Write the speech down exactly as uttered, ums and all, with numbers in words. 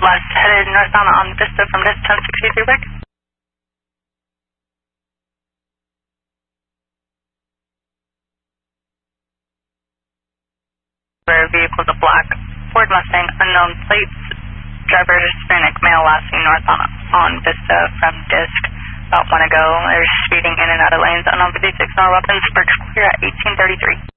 Left headed northbound on Vista from Vista ten sixty-three back. Where vehicle's a black Ford Mustang, unknown plates, driver Hispanic, male, last seen north on, on Vista from Disc. About one ago, they're speeding in and out of lanes, unknown fifty-six, no weapons, brakes clear at eighteen thirty-three.